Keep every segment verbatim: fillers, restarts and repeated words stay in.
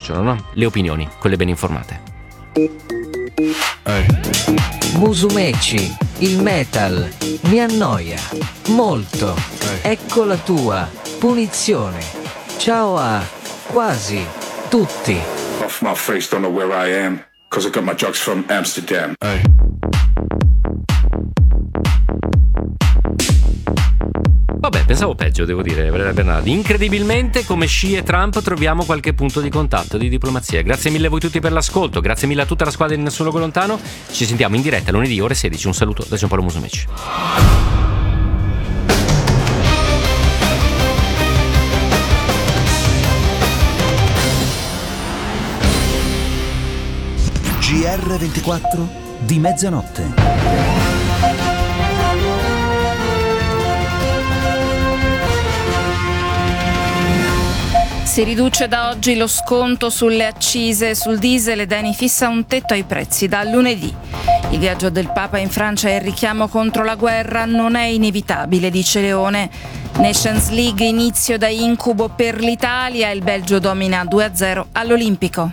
piacciono, no? Le opinioni, quelle ben informate. Eh. Musumeci, il metal mi annoia molto. Eh. Ecco la tua punizione. Ciao a quasi tutti. Off my face, don't know where I am, cause I got my drugs from Amsterdam. Eh. Vabbè, pensavo peggio, devo dire, Bernardi. Incredibilmente, come Xi e Trump, troviamo qualche punto di contatto, di diplomazia. Grazie mille a voi tutti per l'ascolto, grazie mille a tutta la squadra di Nessun Luogo Lontano. Ci sentiamo in diretta lunedì ore sedici. Un saluto da Giampaolo Musumeci. G R ventiquattro di mezzanotte. Si riduce da oggi lo sconto sulle accise sul diesel ed Eni fissa un tetto ai prezzi da lunedì. Il viaggio del Papa in Francia e il richiamo contro la guerra non è inevitabile, dice Leone. Nations League inizio da incubo per l'Italia, il Belgio domina due a zero all'Olimpico.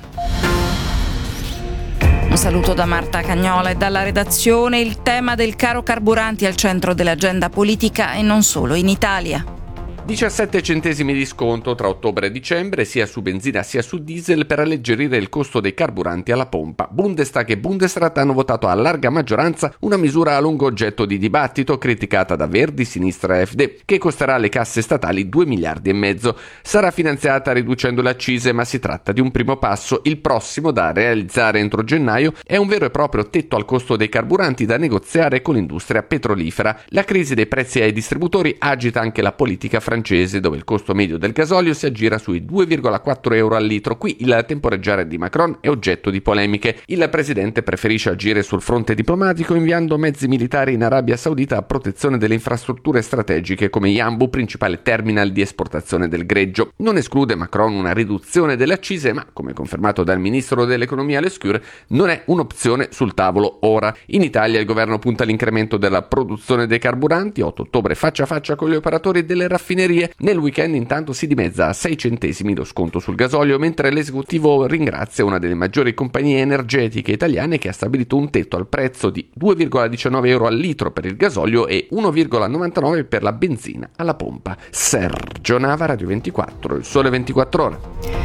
Un saluto da Marta Cagnola e dalla redazione. Il tema del caro carburanti al centro dell'agenda politica e non solo in Italia. diciassette centesimi di sconto tra ottobre e dicembre sia su benzina sia su diesel per alleggerire il costo dei carburanti alla pompa. Bundestag e Bundesrat hanno votato a larga maggioranza una misura a lungo oggetto di dibattito, criticata da Verdi, Sinistra e A F D, che costerà alle casse statali due miliardi e mezzo. Sarà finanziata riducendo le accise, ma si tratta di un primo passo. Il prossimo, da realizzare entro gennaio, è un vero e proprio tetto al costo dei carburanti da negoziare con l'industria petrolifera. La crisi dei prezzi ai distributori agita anche la politica francese, dove il costo medio del gasolio si aggira sui due virgola quattro euro al litro. Qui il temporeggiare di Macron è oggetto di polemiche. Il presidente preferisce agire sul fronte diplomatico inviando mezzi militari in Arabia Saudita a protezione delle infrastrutture strategiche come Yanbu, principale terminal di esportazione del greggio. Non esclude Macron una riduzione delle accise, ma come confermato dal ministro dell'economia Lescure non è un'opzione sul tavolo ora. In Italia il governo punta all'incremento della produzione dei carburanti. otto ottobre faccia a faccia con gli operatori delle raffinerie. Nel weekend intanto si dimezza a sei centesimi lo sconto sul gasolio, mentre l'esecutivo ringrazia una delle maggiori compagnie energetiche italiane che ha stabilito un tetto al prezzo di due virgola diciannove euro al litro per il gasolio e uno virgola novantanove per la benzina alla pompa. Sergio Nava, Radio ventiquattro, il Sole ventiquattro Ore.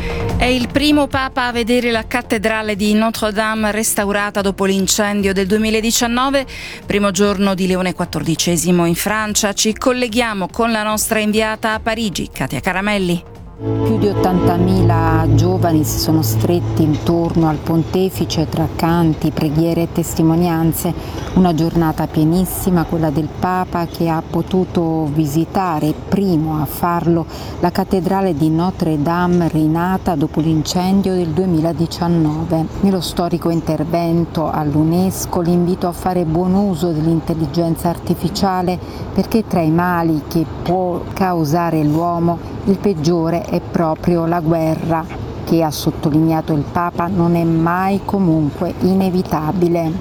È il primo Papa a vedere la cattedrale di Notre Dame restaurata dopo l'incendio del duemiladiciannove, primo giorno di Leone quattordicesimo in Francia. Ci colleghiamo con la nostra inviata a Parigi, Katia Caramelli. Più di ottantamila giovani si sono stretti intorno al pontefice tra canti, preghiere e testimonianze. Una giornata pienissima, quella del Papa, che ha potuto visitare, primo a farlo, la cattedrale di Notre Dame rinata dopo l'incendio del duemiladiciannove. Nello storico intervento all'UNESCO l'invito a fare buon uso dell'intelligenza artificiale, perché tra i mali che può causare l'uomo il peggiore è proprio la guerra, che, ha sottolineato il Papa, non è mai comunque inevitabile.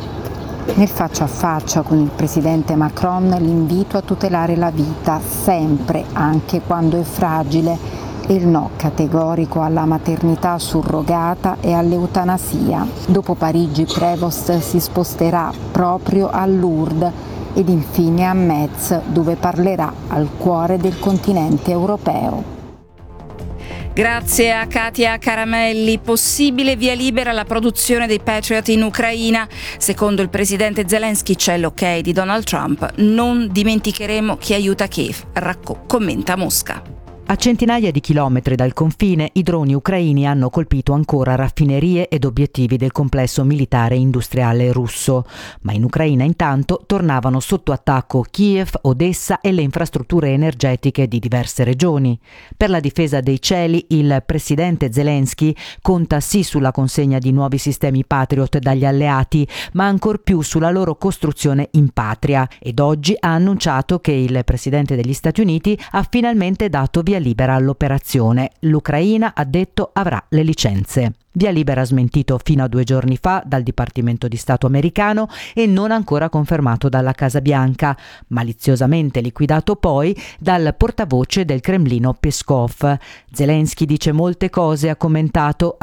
Nel faccia a faccia con il presidente Macron l'invito a tutelare la vita sempre, anche quando è fragile, e il no categorico alla maternità surrogata e all'eutanasia. Dopo Parigi, Prevost si sposterà proprio a Lourdes ed infine a Metz, dove parlerà al cuore del continente europeo. Grazie a Katia Caramelli. Possibile via libera alla produzione dei Patriot in Ucraina. Secondo il presidente Zelensky c'è l'ok di Donald Trump. Non dimenticheremo chi aiuta Kiev, racco- commenta Mosca. A centinaia di chilometri dal confine, i droni ucraini hanno colpito ancora raffinerie ed obiettivi del complesso militare industriale russo. Ma in Ucraina intanto tornavano sotto attacco Kiev, Odessa e le infrastrutture energetiche di diverse regioni. Per la difesa dei cieli, il presidente Zelensky conta sì sulla consegna di nuovi sistemi Patriot dagli alleati, ma ancor più sulla loro costruzione in patria. Ed oggi ha annunciato che il presidente degli Stati Uniti ha finalmente dato via libera all'operazione. L'Ucraina, ha detto, avrà le licenze. Via libera smentito fino a due giorni fa dal Dipartimento di Stato americano e non ancora confermato dalla Casa Bianca, maliziosamente liquidato poi dal portavoce del Cremlino Peskov. Zelensky dice molte cose, ha commentato,